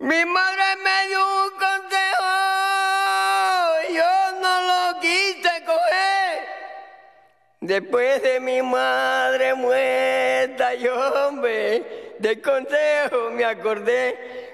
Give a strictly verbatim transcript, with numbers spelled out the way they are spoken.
Mi madre me dio un consejo y yo no lo quise coger. Después de mi madre muerta, yo, hombre, del consejo me acordé.